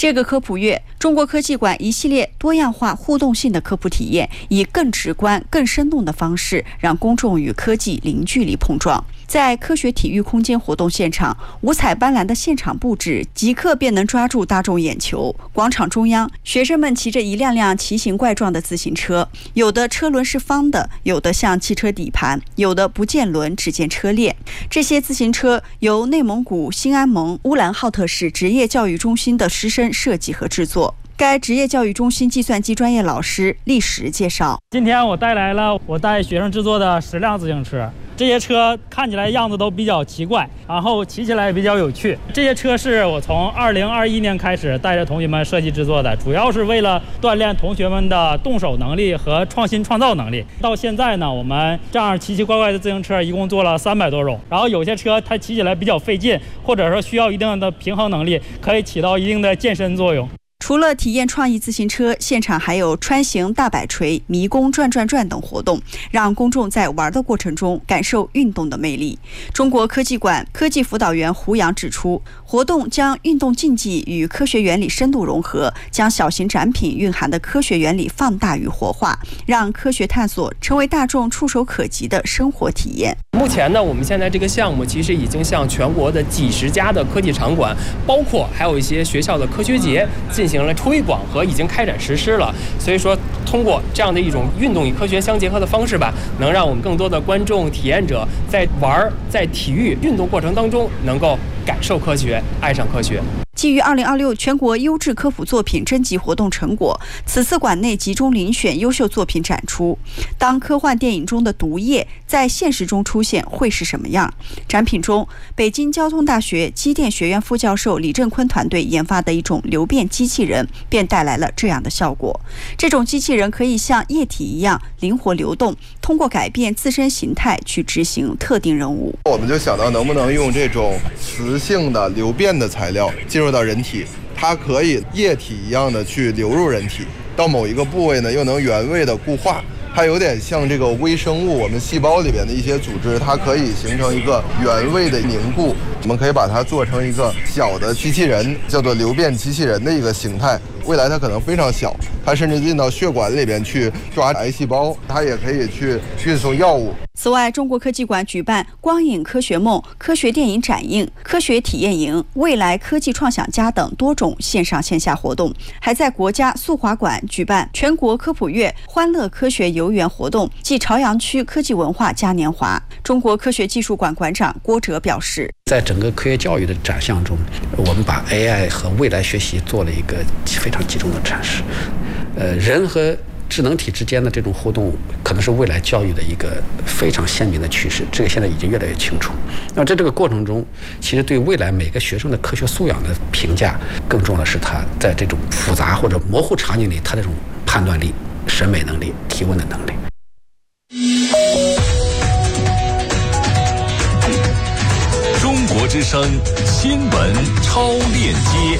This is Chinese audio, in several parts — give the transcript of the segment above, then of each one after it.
这个科普月，中国科技馆一系列多样化、互动性的科普体验，以更直观、更生动的方式，让公众与科技零距离碰撞。在科学体育空间活动现场，五彩斑斓的现场布置即刻便能抓住大众眼球。广场中央，学生们骑着一辆辆奇形怪状的自行车，有的车轮是方的，有的像汽车底盘，有的不见轮，只见车链。这些自行车由内蒙古兴安盟乌兰浩特市职业教育中心的师生设计和制作。该职业教育中心计算机专业老师厉石介绍： 今天我带来了我带学生制作的10辆自行车，这些车看起来样子都比较奇怪，然后骑起来也比较有趣。这些车是我从2021年开始带着同学们设计制作的，主要是为了锻炼同学们的动手能力和创新创造能力。到现在呢，我们这样奇奇怪怪的自行车一共做了300多种，然后有些车它骑起来比较费劲，或者说需要一定的平衡能力，可以起到一定的健身作用。 除了体验创意自行车，现场还有穿行大摆锤、迷宫转转转等活动，让公众在玩的过程中感受运动的魅力。中国科技馆科技辅导员胡杨指出，活动将运动竞技与科学原理深度融合，将小型展品蕴含的科学原理放大与活化，让科学探索成为大众触手可及的生活体验。 目前呢，我们现在这个项目其实已经向全国的几十家的科技场馆，包括还有一些学校的科学节进行了推广和已经开展实施了。所以说，通过这样的一种运动与科学相结合的方式吧，能让我们更多的观众体验者在玩、在体育运动过程当中，能够感受科学，爱上科学。 基于2026全国优质科普作品征集活动成果，此次馆内集中遴选优秀作品展出。当科幻电影中的毒液在现实中出现，会是什么样？展品中，北京交通大学机电学院副教授李振坤团队研发的一种流变机器人，便带来了这样的效果。这种机器人可以像液体一样灵活流动，通过改变自身形态去执行特定任务。 我们就想到能不能用这种磁性的流变的材料进入到人体，它可以液体一样的去流入人体，到某一个部位呢又能原位的固化。它有点像这个微生物，我们细胞里边的一些组织，它可以形成一个原位的凝固。我们可以把它做成一个小的机器人，叫做流变机器人的一个形态。未来它可能非常小，它甚至进到血管里边去抓癌细胞，它也可以去运送药物。 此外，中国科技馆举办光影科学梦、科学电影展映、科学体验营、未来科技创想家等多种线上线下活动，还在国家速滑馆举办全国科普月欢乐科学游园活动暨朝阳区科技文化嘉年华。中国科学技术馆馆长郭哲表示， 在整个科学教育的展项中，我们把 AI 和未来学习做了一个非常集中的阐释。人和智能体之间的这种互动，可能是未来教育的一个非常鲜明的趋势，这个现在已经越来越清楚。那在这个过程中，其实对未来每个学生的科学素养的评价，更重要的是他在这种复杂或者模糊场景里，他这种判断力、审美能力、提问的能力。 中国之声新闻超链接。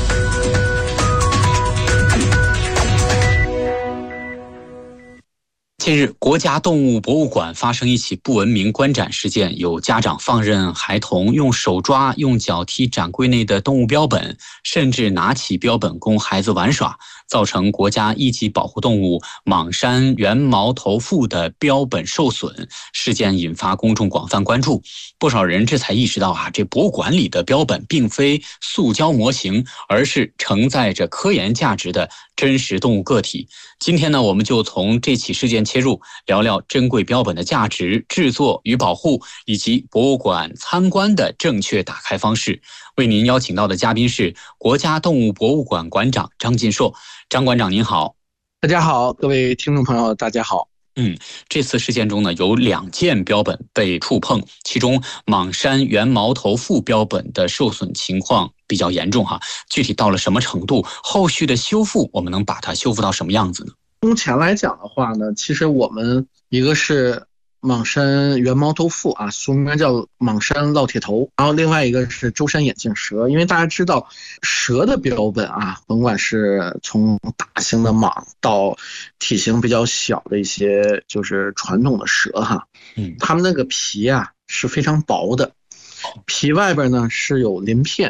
近日，国家动物博物馆发生一起不文明观展事件，有家长放任孩童用手抓、用脚踢展柜内的动物标本，甚至拿起标本供孩子玩耍，造成国家一级保护动物莽山原毛头腹的标本受损。事件引发公众广泛关注，不少人这才意识到这博物馆里的标本并非塑胶模型，而是承载着科研价值的真实动物个体。今天呢，我们就从这起事件切入，聊聊珍贵标本的价值、制作与保护，以及博物馆参观的正确打开方式。为您邀请到的嘉宾是国家动物博物馆馆长张进硕。张馆长您好。 大家好，各位听众朋友大家好。 这次事件中呢，有2件标本被触碰，其中莽山原毛头腹标本的受损情况比较严重具体到了什么程度？后续的修复，我们能把它修复到什么样子呢？ 目前来讲的话呢，其实我们一个是莽山原毛头腹俗名叫莽山烙铁头，然后另外一个是舟山眼镜蛇。因为大家知道蛇的标本甭管是从大型的蟒到体型比较小的一些就是传统的蛇它们那个皮是非常薄的，皮外边呢是有鳞片，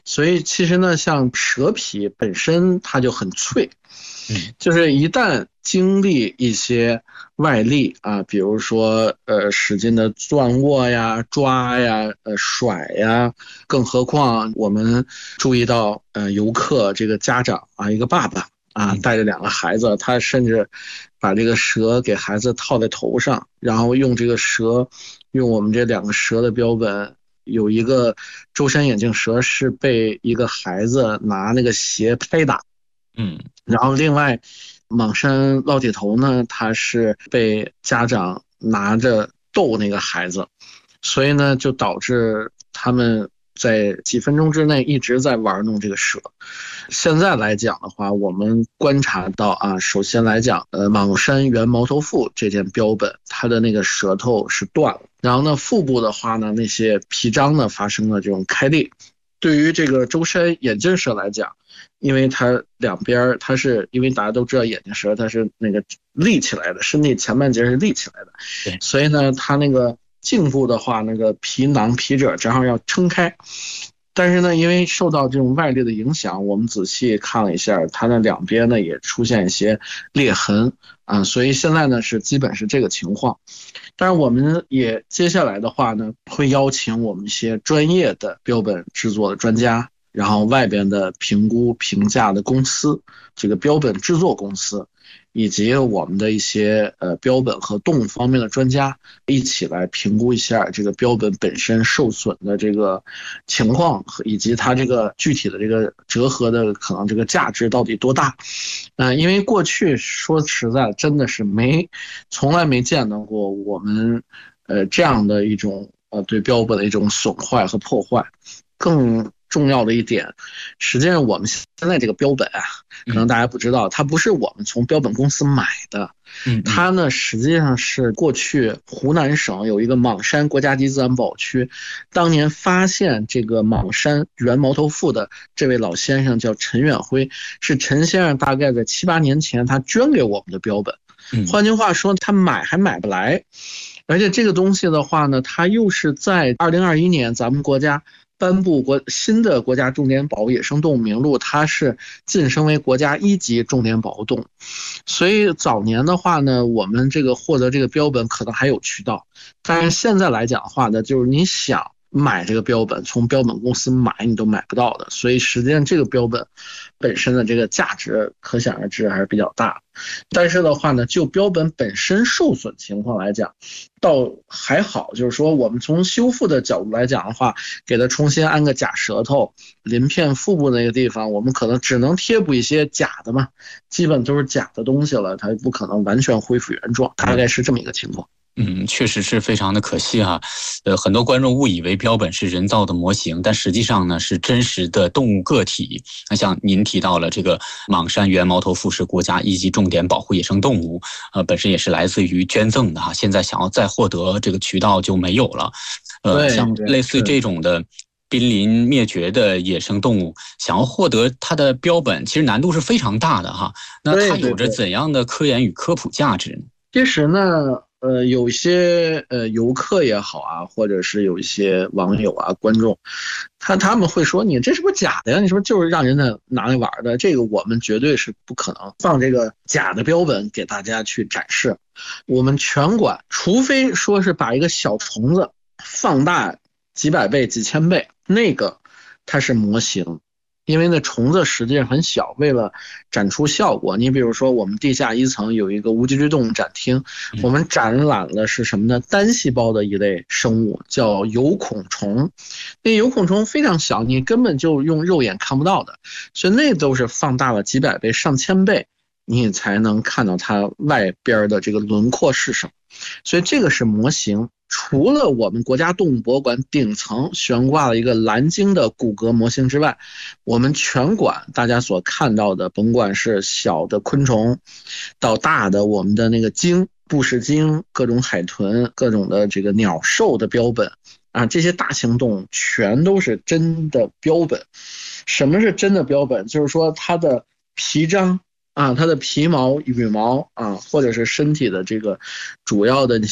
所以其实呢，像蛇皮本身它就很脆，就是一旦经历一些外力啊，比如说使劲的攥握呀、抓呀、甩呀，更何况我们注意到游客这个家长啊，一个爸爸啊带着2个孩子，他甚至把这个蛇给孩子套在头上，然后用这个蛇，用我们这2个蛇的标本。有一个舟山眼镜蛇是被一个孩子拿那个鞋拍打，然后另外莽山烙铁头呢，他是被家长拿着逗那个孩子，所以呢就导致他们在几分钟之内一直在玩弄这个蛇。现在来讲的话，我们观察到啊，首先来讲，莽山原毛头腹这件标本，它的那个舌头是断了，然后呢，腹部的话呢，那些皮章呢发生了这种开裂。对于这个舟山眼镜蛇来讲，因为它两边它是因为大家都知道眼镜蛇它是那个立起来的，身体前半截是立起来的，所以呢，它那个颈部的话，那个皮囊皮褶正好要撑开。但是呢，因为受到这种外力的影响，我们仔细看了一下，它的两边呢也出现一些裂痕啊，所以现在呢是基本是这个情况。但是我们也接下来的话呢，会邀请我们一些专业的标本制作的专家，然后外边的评估评价的公司，这个标本制作公司，以及我们的一些标本和动物方面的专家一起来评估一下这个标本本身受损的这个情况，以及它这个具体的这个折合的可能这个价值到底多大。因为过去说实在真的是从来没见到过我们这样的一种对标本的一种损坏和破坏。更重要的一点，实际上我们现在这个标本啊，可能大家不知道，它不是我们从标本公司买的，它呢实际上是过去湖南省有一个莽山国家级自然保护区，当年发现这个莽山原毛头腹的这位老先生叫陈远辉，是陈先生大概在7、8年前他捐给我们的标本，换句话说他买还买不来，而且这个东西的话呢，它又是在2021年咱们国家颁布新的国家重点保护野生动物名录，它是晋升为国家1级重点保护动物。所以早年的话呢，我们这个获得这个标本可能还有渠道，但是现在来讲的话呢，就是你想买这个标本，从标本公司买你都买不到的，所以实际上这个标本本身的这个价值可想而知还是比较大。但是的话呢，就标本本身受损情况来讲，倒还好，就是说我们从修复的角度来讲的话，给它重新安个假舌头，鳞片腹部那个地方，我们可能只能贴补一些假的嘛，基本都是假的东西了，它不可能完全恢复原状，大概是这么一个情况。 确实是非常的可惜哈。很多观众误以为标本是人造的模型，但实际上呢是真实的动物个体。那像您提到了这个莽山原毛头腹是国家1级重点保护野生动物，本身也是来自于捐赠的哈。现在想要再获得这个渠道就没有了。像类似于这种的濒临灭绝的野生动物，想要获得它的标本，其实难度是非常大的哈。那它有着怎样的科研与科普价值呢？ 其实呢，有些游客也好啊，或者是有一些网友啊、观众，他们会说你这是不是假的呀？你是不是就是让人家拿来玩的？这个我们绝对是不可能放这个假的标本给大家去展示。我们全馆，除非说是把一个小虫子放大几百倍、几千倍，那个它是模型。因为那虫子实际上很小，为了展出效果，你比如说我们地下1层有一个无脊椎动物展厅，我们展览了是什么呢？单细胞的一类生物，叫有孔虫。那有孔虫非常小，你根本就用肉眼看不到的，所以那都是放大了几百倍、上千倍，你才能看到它外边的这个轮廓是什么。所以这个是模型。除了我们国家动物博物馆顶层悬挂了一个蓝鲸的骨骼模型之外，我们全馆大家所看到的，甭管是小的昆虫到大的我们的那个鲸、布氏鲸、各种海豚、各种的这个鸟兽的标本啊，这些大型动物全都是真的标本。什么是真的标本？就是说它的皮章啊，它的皮毛、羽毛啊，或者是身体的这个主要的，你像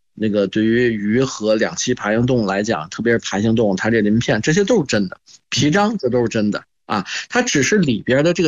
那个对于鱼和两栖爬行动物来讲，特别是爬行动物，它这鳞片这些都是真的，皮章这都是真的啊，它只是里边的这个